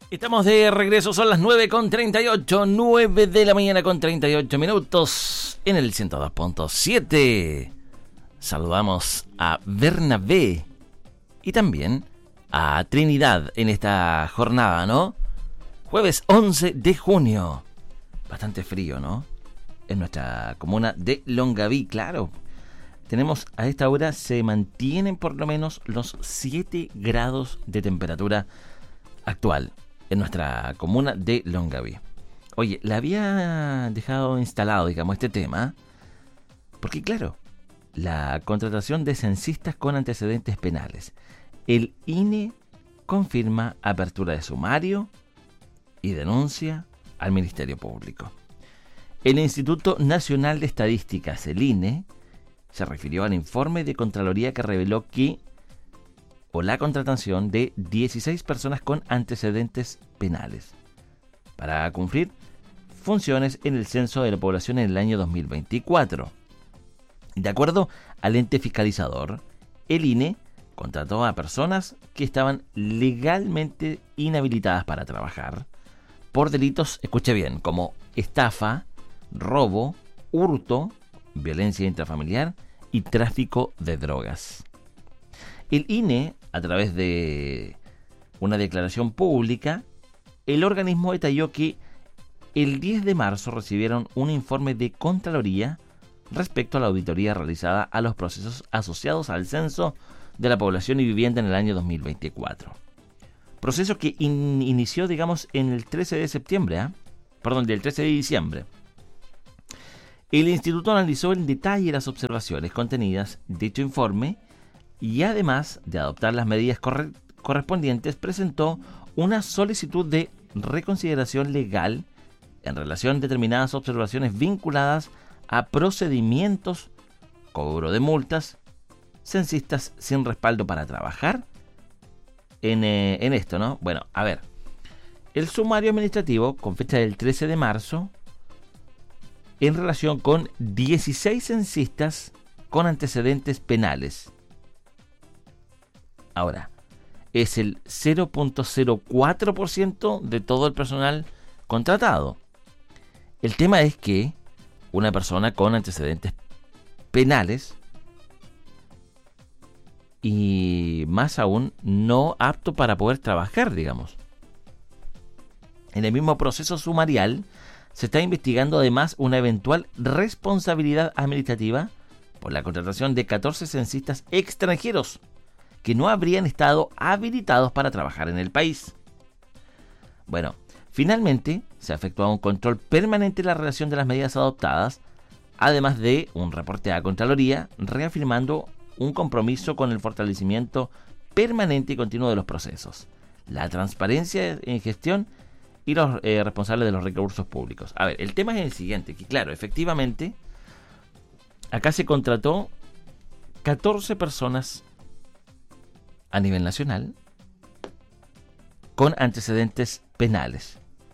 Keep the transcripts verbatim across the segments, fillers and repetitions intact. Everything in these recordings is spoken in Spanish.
Estamos de regreso, son las nueve con treinta y ocho, nueve de la mañana con treinta y ocho minutos en el ciento dos punto siete. Saludamos a Bernabé y también a Trinidad en esta jornada, ¿no? Jueves once de junio. Bastante frío, ¿no? En nuestra comuna de Longaví, claro. Tenemos a esta hora, se mantienen por lo menos los siete grados de temperatura actual en nuestra comuna de Longaví. Oye, la había dejado instalado, digamos, este tema, porque claro, la contratación de censistas con antecedentes penales. El I N E confirma apertura de sumario y denuncia al Ministerio Público. El Instituto Nacional de Estadísticas, el I N E, se refirió al informe de Contraloría que reveló que o la contratación de dieciséis personas con antecedentes penales para cumplir funciones en el censo de la población en el año dos mil veinticuatro. De acuerdo al ente fiscalizador, el I N E contrató a personas que estaban legalmente inhabilitadas para trabajar por delitos, escuche bien, como estafa, robo, hurto, violencia intrafamiliar y tráfico de drogas. El I N E, a través de una declaración pública, el organismo detalló que el diez de marzo recibieron un informe de Contraloría respecto a la auditoría realizada a los procesos asociados al censo de la población y vivienda en el año dos mil veinticuatro. Proceso que in- inició, digamos, en el trece de septiembre, ¿eh? Perdón, del trece de diciembre. El instituto analizó en detalle las observaciones contenidas en dicho informe y además de adoptar las medidas corre- correspondientes, presentó una solicitud de reconsideración legal en relación a determinadas observaciones vinculadas a procedimientos, cobro de multas, censistas sin respaldo para trabajar en, eh, en esto, ¿no? Bueno, a ver, el sumario administrativo con fecha del trece de marzo en relación con dieciséis censistas con antecedentes penales. Ahora, es el cero punto cero cuatro por ciento de todo el personal contratado. El tema es que una persona con antecedentes penales y más aún no apto para poder trabajar, digamos. En el mismo proceso sumarial se está investigando además una eventual responsabilidad administrativa por la contratación de catorce censistas extranjeros que no habrían estado habilitados para trabajar en el país. Bueno, finalmente se ha efectuado un control permanente de la relación de las medidas adoptadas, además de un reporte a Contraloría reafirmando un compromiso con el fortalecimiento permanente y continuo de los procesos, la transparencia en gestión y los eh, responsables de los recursos públicos. A ver, el tema es el siguiente, que claro, efectivamente, acá se contrató catorce personas a nivel nacional con antecedentes penales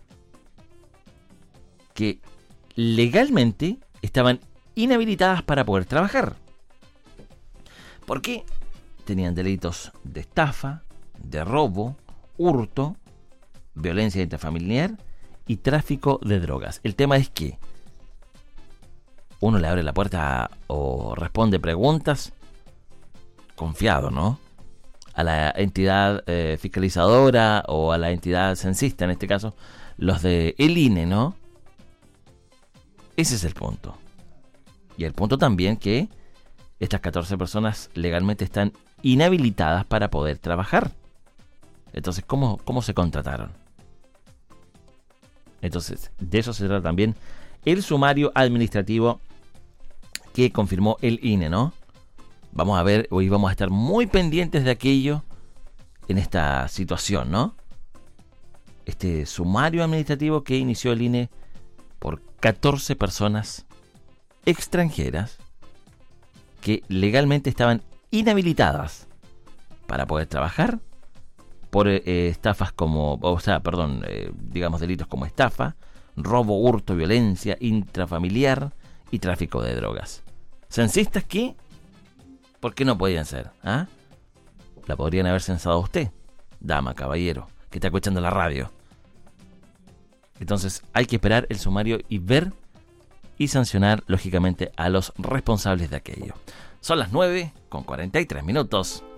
que legalmente estaban inhabilitadas para poder trabajar. ¿Por qué? Tenían delitos de estafa, de robo, hurto, violencia intrafamiliar y tráfico de drogas. El tema es que uno le abre la puerta o responde preguntas confiado, ¿no? A la entidad eh, fiscalizadora o a la entidad censista, en este caso, los de el I N E, ¿no? Ese es el punto. Y el punto también que estas catorce personas legalmente están inhabilitadas para poder trabajar. Entonces, ¿cómo, cómo se contrataron? Entonces, de eso se trata también el sumario administrativo que confirmó el I N E, ¿no? Vamos a ver, hoy vamos a estar muy pendientes de aquello en esta situación, ¿no? Este sumario administrativo que inició el I N E por catorce personas extranjeras que legalmente estaban inhabilitadas para poder trabajar por eh, estafas como, o sea, perdón, eh, digamos delitos como estafa, robo, hurto, violencia intrafamiliar y tráfico de drogas. Censistas que, ¿por qué no podían ser? ¿Ah? La podrían haber censado usted, dama, caballero, que está escuchando la radio. Entonces hay que esperar el sumario y ver y sancionar, lógicamente, a los responsables de aquello. Son las nueve con cuarenta y tres minutos.